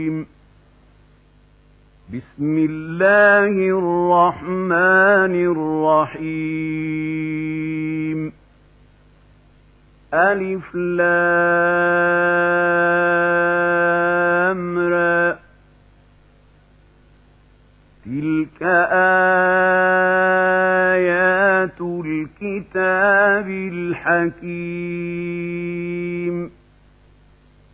بسم الله الرحمن الرحيم ألف لام را تلك آيات الكتاب الحكيم.